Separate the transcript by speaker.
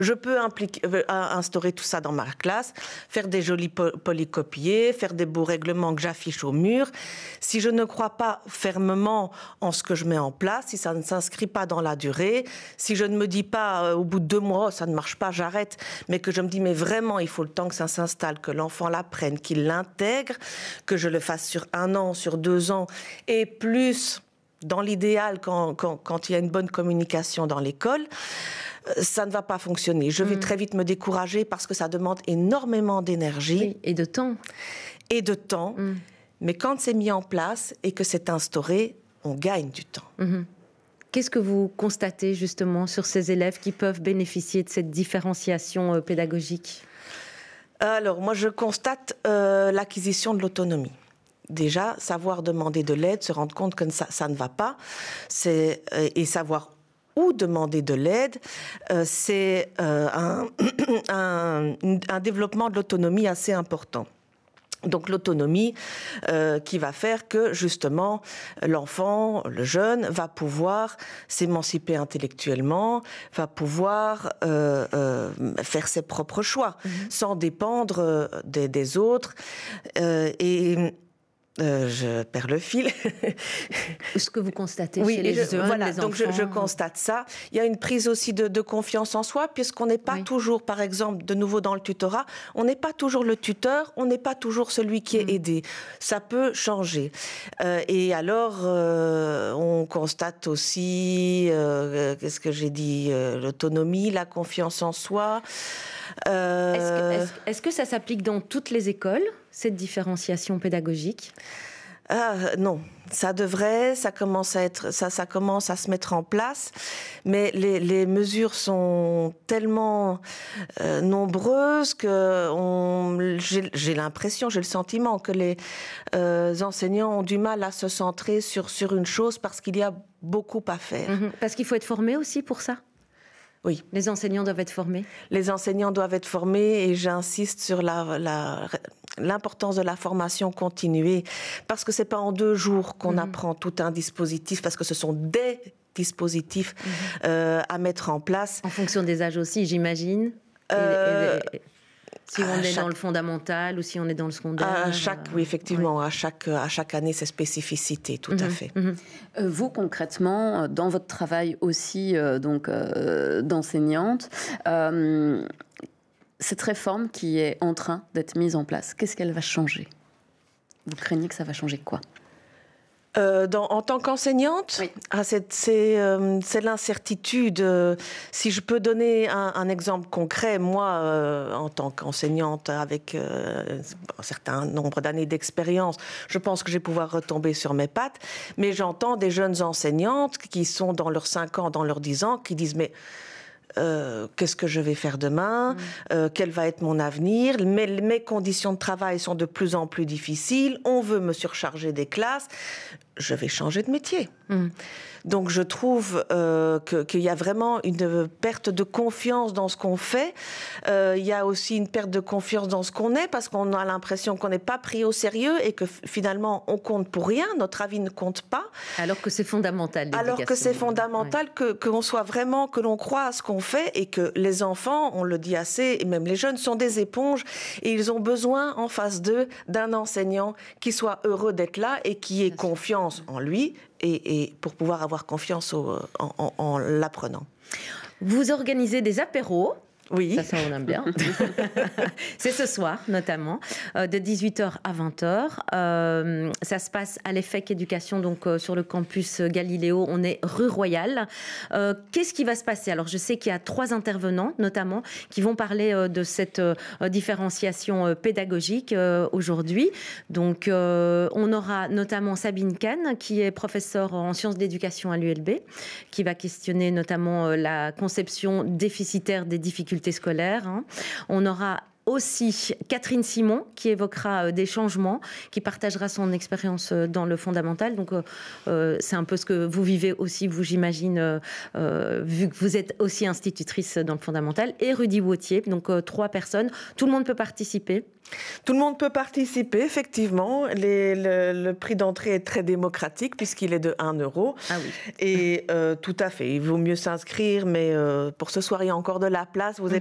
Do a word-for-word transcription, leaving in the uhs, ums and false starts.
Speaker 1: Je peux impliquer, euh, instaurer tout ça dans ma classe, faire des jolis po- polycopiés, faire des beaux règlements que j'affiche au mur. Si je ne crois pas fermement en ce que je mets en place, si ça ne s'inscrit pas dans la durée, si je ne me dis pas euh, au bout de deux mois, oh, ça ne marche pas, j'arrête, mais que je me dis, mais vraiment, il faut le temps que ça s'installe, que l'enfant l'apprenne, qu'il l'intègre, que je le fasse sur un an, sur deux ans, et plus, dans l'idéal, quand, quand, quand il y a une bonne communication dans l'école, ça ne va pas fonctionner. Je vais mmh. très vite me décourager parce que ça demande énormément d'énergie.
Speaker 2: Oui, et de temps.
Speaker 1: Et de temps. Mmh. Mais quand c'est mis en place et que c'est instauré, on gagne du temps.
Speaker 2: Mmh. Qu'est-ce que vous constatez justement sur ces élèves qui peuvent bénéficier de cette différenciation euh, pédagogique ?
Speaker 1: Alors, moi, je constate euh, l'acquisition de l'autonomie. Déjà, savoir demander de l'aide, se rendre compte que ça, ça ne va pas, c'est, euh, et savoir où demander de l'aide, euh, c'est euh, un, un, un développement de l'autonomie assez important. Donc l'autonomie euh, qui va faire que justement l'enfant, le jeune, va pouvoir s'émanciper intellectuellement, va pouvoir euh, euh, faire ses propres choix, mmh. sans dépendre des, des autres. Euh, et Euh, je perds le fil.
Speaker 2: Ce que vous constatez
Speaker 1: oui,
Speaker 2: chez les
Speaker 1: je,
Speaker 2: jeunes,
Speaker 1: voilà,
Speaker 2: les
Speaker 1: donc
Speaker 2: enfants.
Speaker 1: je, je constate ça. Il y a une prise aussi de, de confiance en soi, puisqu'on n'est pas oui. toujours, par exemple, de nouveau dans le tutorat, on n'est pas toujours le tuteur, on n'est pas toujours celui qui est mmh. aidé. Ça peut changer. Euh, et alors, euh, on constate aussi, euh, qu'est-ce que j'ai dit, euh, l'autonomie, la confiance en soi.
Speaker 2: Euh... Est-ce que, est-ce, est-ce que ça s'applique dans toutes les écoles, cette différenciation pédagogique ?
Speaker 1: Ah, non, ça devrait, ça commence à être, ça, ça commence à se mettre en place, mais les, les mesures sont tellement euh, nombreuses que on, j'ai, j'ai l'impression, j'ai le sentiment que les euh, enseignants ont du mal à se centrer sur sur une chose parce qu'il y a beaucoup à faire.
Speaker 2: Mmh, parce qu'il faut être formé aussi pour ça.
Speaker 1: Oui.
Speaker 2: Les enseignants doivent être formés.
Speaker 1: Les enseignants doivent être formés et j'insiste sur la, la, l'importance de la formation continuée parce que c'est pas en deux jours qu'on mmh. apprend tout un dispositif, parce que ce sont des dispositifs mmh. euh, à mettre en place.
Speaker 2: En fonction des âges aussi, j'imagine.
Speaker 1: Euh,
Speaker 2: et, et, et... Si on est chaque... dans le fondamental ou si on est dans le secondaire.
Speaker 1: À chaque, oui, effectivement, ouais. à, chaque, à chaque année, ses spécificités, tout mmh, à fait.
Speaker 3: Mmh. Euh, vous, concrètement, dans votre travail aussi euh, donc, euh, d'enseignante, euh, cette réforme qui est en train d'être mise en place, qu'est-ce qu'elle va changer ? Vous craignez que ça va changer quoi ?
Speaker 1: Euh, dans, en tant qu'enseignante,
Speaker 3: oui.
Speaker 1: ah, c'est, c'est, euh, c'est l'incertitude. Si je peux donner un, un exemple concret, moi, euh, en tant qu'enseignante avec euh, un certain nombre d'années d'expérience, je pense que je vais pouvoir retomber sur mes pattes. Mais j'entends des jeunes enseignantes qui sont dans leurs cinq ans, dans leurs dix ans, qui disent « mais Euh, qu'est-ce que je vais faire demain, mmh. euh, quel va être mon avenir, mes, mes conditions de travail sont de plus en plus difficiles, on veut me surcharger des classes, je vais changer de métier. Mmh. Donc je trouve euh, que, qu'il y a vraiment une perte de confiance dans ce qu'on fait. Euh, il y a aussi une perte de confiance dans ce qu'on est, parce qu'on a l'impression qu'on n'est pas pris au sérieux et que finalement on compte pour rien, notre avis ne compte pas.
Speaker 2: Alors que c'est fondamental.
Speaker 1: Alors que c'est fondamental ouais. que, que l'on soit vraiment, que l'on croit à ce qu'on fait, et que les enfants, on le dit assez, et même les jeunes, sont des éponges et ils ont besoin en face d'eux d'un enseignant qui soit heureux d'être là et qui ait Bien confiance sûr. en lui. Et, et pour pouvoir avoir confiance au, en, en, en l'apprenant.
Speaker 2: Vous organisez des apéros.
Speaker 1: Oui.
Speaker 2: Ça, ça, on aime bien. C'est ce soir, notamment, euh, de dix-huit heures à vingt heures. Euh, ça se passe à l'E F E C Éducation, donc euh, sur le campus Galiléo. On est rue Royale. Euh, qu'est-ce qui va se passer ? Alors, je sais qu'il y a trois intervenants, notamment, qui vont parler euh, de cette euh, différenciation euh, pédagogique euh, aujourd'hui. Donc, euh, on aura notamment Sabine Kahn, qui est professeure en sciences d'éducation à l'U L B, qui va questionner notamment euh, la conception déficitaire des difficultés scolaires. Hein. On aura aussi Catherine Simon, qui évoquera euh, des changements, qui partagera son expérience euh, dans le fondamental. Donc, euh, euh, c'est un peu ce que vous vivez aussi, vous, j'imagine, euh, euh, vu que vous êtes aussi institutrice dans le fondamental. Et Rudy Wautier, donc euh, trois personnes. Tout le monde peut participer.
Speaker 1: Tout le monde peut participer, effectivement. Les, le, le prix d'entrée est très démocratique puisqu'il est de un euro.
Speaker 2: Ah oui.
Speaker 1: Et euh, tout à fait, il vaut mieux s'inscrire, mais euh, pour ce soir, il y a encore de la place. Vous êtes